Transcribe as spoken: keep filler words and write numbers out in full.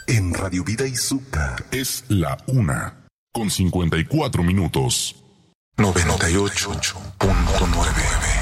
En Radio Vida Izúcar. Es la una con cincuenta y cuatro minutos. noventa y ocho punto nueve.